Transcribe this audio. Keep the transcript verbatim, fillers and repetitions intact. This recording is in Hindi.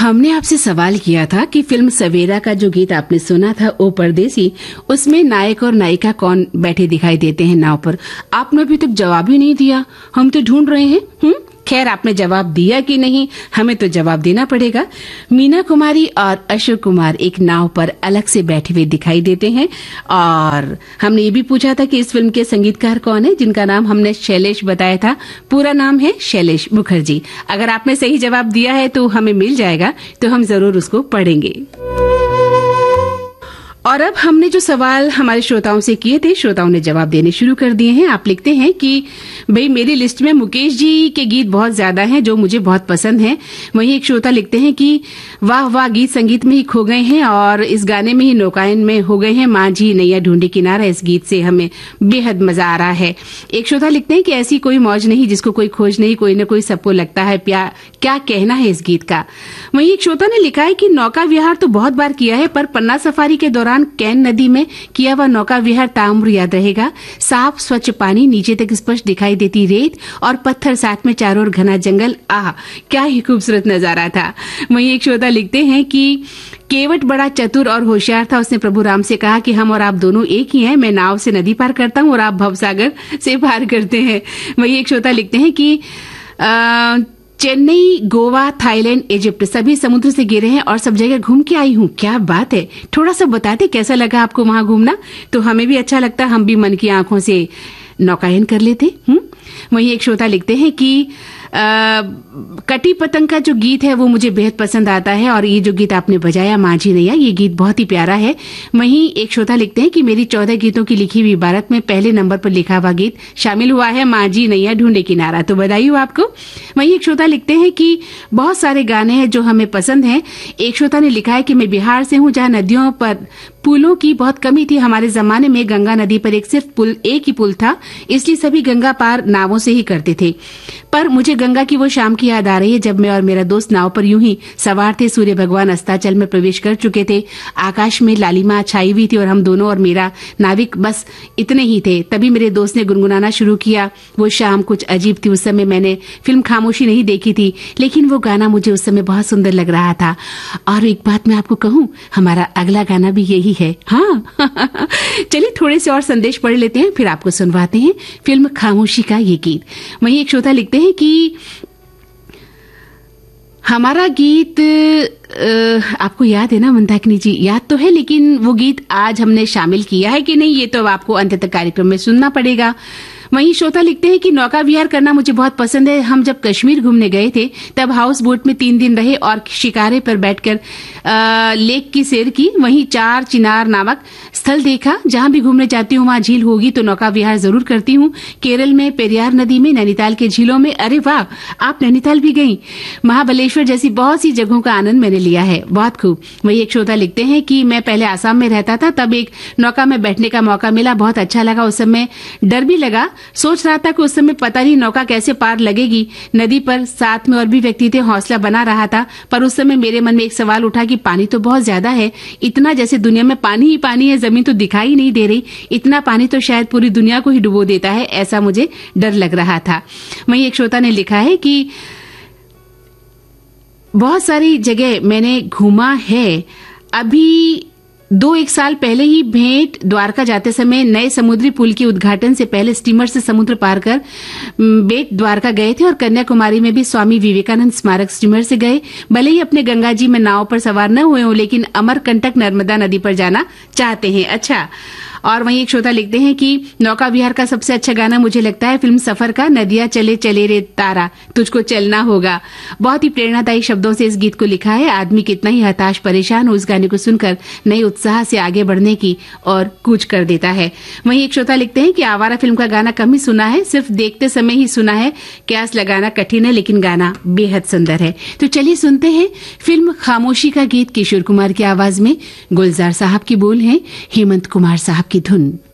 हमने आपसे सवाल किया था कि फिल्म सवेरा का जो गीत आपने सुना था ओ परदेसी, उसमें नायक और नायिका कौन बैठे दिखाई देते हैं नाव पर। आपने अभी तक जवाब ही नहीं दिया, हम तो ढूंढ रहे हैं। हम्म खैर, आपने जवाब दिया कि नहीं, हमें तो जवाब देना पड़ेगा। मीना कुमारी और अशोक कुमार एक नाव पर अलग से बैठे हुए दिखाई देते हैं। और हमने ये भी पूछा था कि इस फिल्म के संगीतकार कौन है, जिनका नाम हमने शैलेश बताया था। पूरा नाम है शैलेश मुखर्जी। अगर आपने सही जवाब दिया है तो हमें मिल जाएगा, तो हम जरूर उसको पढ़ेंगे। और अब हमने जो सवाल हमारे श्रोताओं से किए थे, श्रोताओं ने जवाब देने शुरू कर दिए हैं। आप लिखते हैं कि भाई मेरी लिस्ट में मुकेश जी के गीत बहुत ज्यादा हैं जो मुझे बहुत पसंद हैं। वहीं एक श्रोता लिखते हैं कि वाह वाह, गीत संगीत में ही खो गए हैं और इस गाने में ही नौकायन में हो गए हैं। माँ जी नैया ढूंढी किनारा, इस गीत से हमें बेहद मजा आ रहा है। एक श्रोता लिखते हैं कि ऐसी कोई मौज नहीं जिसको कोई खोज नहीं, कोई न कोई सबको लगता है प्यार। क्या कहना है इस गीत का। वहीं एक श्रोता ने लिखा है कि नौका विहार तो बहुत बार किया है, पर पन्ना सफारी के दौरान कैन नदी में किया हुआ नौका विहार ताउम्र याद रहेगा। साफ स्वच्छ पानी, नीचे तक स्पष्ट दिखाई देती रेत और पत्थर, साथ में चारों ओर घना जंगल। आह, क्या ही खूबसूरत नजारा था। वहीं एक श्रोता लिखते हैं कि केवट बड़ा चतुर और होशियार था। उसने प्रभु राम से कहा कि हम और आप दोनों एक ही हैं, मैं नाव से नदी पार करता हूँ और आप भवसागर से पार करते हैं। वहीं एक श्रोता लिखते हैं कि आ, चेन्नई, गोवा, थाईलैंड, इजिप्ट सभी समुद्र से गिरे हैं और सब जगह घूम के आई हूँ। क्या बात है, थोड़ा सा बताते कैसा लगा आपको वहां घूमना। तो हमें भी अच्छा लगता, हम भी मन की आंखों से नौकायन कर लेते। हम्म वहीं एक श्रोता लिखते हैं कि आ, कटी पतंग का जो गीत है वो मुझे बेहद पसंद आता है और ये जो गीत आपने बजाया माझी नैया, ये गीत बहुत ही प्यारा है। वहीं एक श्रोता लिखते हैं कि मेरी चौदह गीतों की लिखी हुई इबारत में पहले नंबर पर लिखा हुआ गीत शामिल हुआ है, माझी नैया ढूंढे किनारा। तो बधाई हो आपको। वहीं एक श्रोता लिखते हैं कि बहुत सारे गाने हैं जो हमें पसंद हैं। एक श्रोता ने लिखा है कि मैं बिहार से हूँ, जहाँ नदियों पर पुलों की बहुत कमी थी। हमारे जमाने में गंगा नदी पर एक सिर्फ पुल, एक ही पुल था, इसलिए सभी गंगा पार नावों से ही करते थे। पर मुझे गंगा की वो शाम की याद आ रही है जब मैं और मेरा दोस्त नाव पर यूं ही सवार थे। सूर्य भगवान अस्ताचल में प्रवेश कर चुके थे, आकाश में लालिमा छाई हुई थी और हम दोनों और मेरा नाविक बस इतने ही थे। तभी मेरे दोस्त ने गुनगुनाना शुरू किया। वो शाम कुछ अजीब थी। उस समय मैंने फिल्म खामोशी नहीं देखी थी, लेकिन वो गाना मुझे उस समय बहुत सुंदर लग रहा था। और एक बात मैं आपको कहूं, हमारा अगला गाना भी यही है। हाँ चलिए थोड़े से और संदेश पढ़ लेते हैं, फिर आपको सुनवाते हैं फिल्म खामोशी का ये गीत। वहीं एक श्रोता लिखते हैं कि हमारा गीत आ, आपको याद है ना मंदाकिनी जी? याद तो है, लेकिन वो गीत आज हमने शामिल किया है कि नहीं, ये तो आपको अंत तक कार्यक्रम में सुनना पड़ेगा। वहीं श्रोता लिखते हैं कि नौका विहार करना मुझे बहुत पसंद है। हम जब कश्मीर घूमने गए थे तब हाउस बोट में तीन दिन रहे और शिकारे पर बैठकर लेक की सैर की। वहीं चार चिनार नामक स्थल देखा। जहां भी घूमने जाती हूँ वहां झील होगी तो नौका विहार जरूर करती हूँ। केरल में पेरियार नदी में, नैनीताल के झीलों में। अरे वाह, आप नैनीताल भी गई। महाबलेश्वर जैसी बहुत सी जगहों का आनंद मैंने लिया है। बहुत खूब। वही एक श्रोता लिखते हैं कि मैं पहले आसाम में रहता था, तब एक नौका में बैठने का मौका मिला, बहुत अच्छा लगा। उस समय डर भी लगा, सोच रहा था कि उस समय पता नहीं नौका कैसे पार लगेगी नदी पर। साथ में और भी व्यक्ति थे, हौसला बना रहा था। पर उस समय मेरे मन में एक सवाल उठा कि पानी तो बहुत ज्यादा है, इतना जैसे दुनिया में पानी ही पानी है, जमीन तो दिखाई नहीं दे रही। इतना पानी तो शायद पूरी दुनिया को ही डुबो देता है, ऐसा मुझे डर लग रहा था। वहीं एक श्रोता ने लिखा है कि बहुत सारी जगह मैंने घूमा है। अभी दो एक साल पहले ही भेंट द्वारका जाते समय नए समुद्री पुल के उद्घाटन से पहले स्टीमर से समुद्र पार कर बेट द्वारका गए थे और कन्याकुमारी में भी स्वामी विवेकानंद स्मारक स्टीमर से गए। भले ही अपने गंगा जी में नाव पर सवार न हुए हों, लेकिन अमरकंटक नर्मदा नदी पर जाना चाहते हैं। अच्छा, और वहीं एक श्रोता लिखते हैं कि नौका विहार का सबसे अच्छा गाना मुझे लगता है फिल्म सफर का, नदिया चले चले रे तारा तुझको चलना होगा। बहुत ही प्रेरणादायी शब्दों से इस गीत को लिखा है। आदमी कितना ही हताश परेशान हो, इस गाने को सुनकर नए उत्साह से आगे बढ़ने की और कूच कर देता है। वहीं एक श्रोता लिखते हैं कि आवारा फिल्म का गाना कम ही सुना है, सिर्फ देखते समय ही सुना है। क्यास लगाना कठिन है, लेकिन गाना बेहद सुंदर है। तो चलिए सुनते हैं फिल्म खामोशी का गीत किशोर कुमार की आवाज में। गुलजार साहब की बोल है, हेमंत कुमार साहब की धुन।